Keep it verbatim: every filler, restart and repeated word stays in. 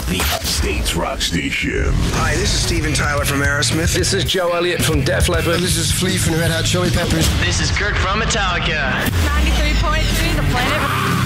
the Upstate's rock station. Hi, this is Steven Tyler from Aerosmith. This is Joe Elliott from Def Leppard. This is Flea from the Red Hot Chili Peppers. This is Kirk from Metallica. ninety-three point three The Planet.